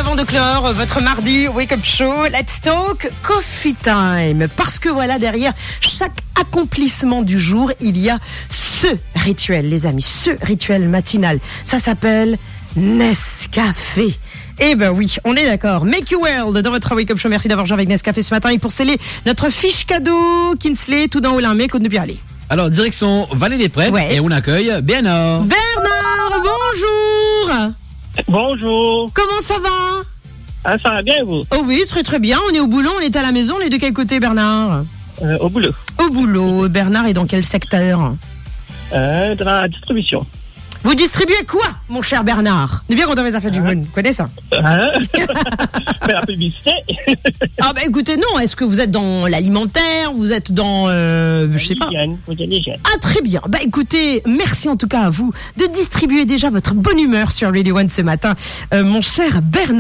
avant de clore votre mardi Wake Up Show, let's talk coffee time. Parce que voilà, derrière chaque accomplissement du jour, il y a ce rituel, les amis, ce rituel matinal. Ça s'appelle Nescafé. Eh ben oui, on est d'accord. Make You World dans votre Wake Up Show. Merci d'avoir joué avec Nescafé ce matin. Et pour sceller notre fiche cadeau, Kinsley, tout dans Olympe, Côte de Pierre-Allée. Alors, direction Vallée-des-Prêtres, ouais. Et on accueille Bernard. Bernard, bonjour. Bonjour. Comment ça va? Ah, ça va bien, vous? Oh oui, très très bien. On est au boulot, on est à la maison. On est de quel côté, Bernard? Au boulot. Au boulot. Bernard est dans quel secteur? De la distribution. Vous distribuez quoi, mon cher Bernard? On est bien content des affaires du monde. Vous connaissez ça? Fais la publicité. Ah bah écoutez, non. Est-ce que vous êtes dans l'alimentaire? Vous êtes dans... je sais pas. Ah très bien. Bah écoutez, merci en tout cas à vous de distribuer déjà votre bonne humeur sur Radio One ce matin. Mon cher Bernard.